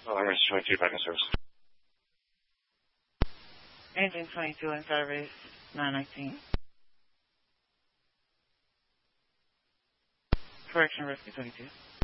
Oh, I'm 22 back in service. Engine 22 in service, 919. Correction, rescue 22.